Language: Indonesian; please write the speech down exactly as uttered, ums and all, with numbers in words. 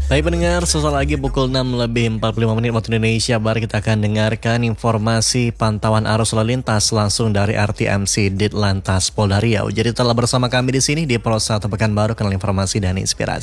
Baik pendengar, sesaat lagi pukul enam lebih empat puluh lima menit waktu Indonesia Barat kita akan dengarkan informasi pantauan arus lalu lintas langsung dari R T M C Ditlantas Polda Riau. Jadi telah bersama kami di sini di Pro satu Pekanbaru, kenal informasi dan inspirasi.